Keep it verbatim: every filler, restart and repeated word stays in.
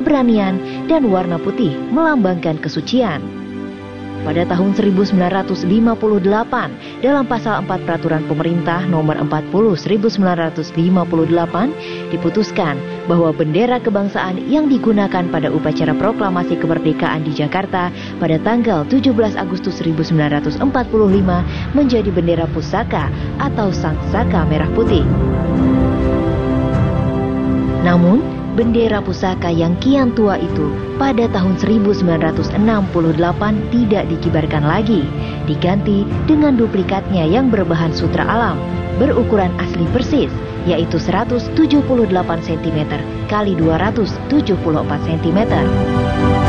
keberanian, dan warna putih melambangkan kesucian. Pada tahun seribu sembilan ratus lima puluh delapan, dalam pasal empat Peraturan Pemerintah Nomor empat puluh seribu sembilan ratus lima puluh delapan, diputuskan bahwa bendera kebangsaan yang digunakan pada upacara proklamasi kemerdekaan di Jakarta pada tanggal tujuh belas Agustus seribu sembilan ratus empat puluh lima menjadi bendera pusaka atau sangsaka merah putih. Namun, bendera pusaka yang kian tua itu pada tahun seribu sembilan ratus enam puluh delapan tidak dikibarkan lagi, diganti dengan duplikatnya yang berbahan sutra alam, berukuran asli persis, yaitu seratus tujuh puluh delapan sentimeter kali dua ratus tujuh puluh empat sentimeter.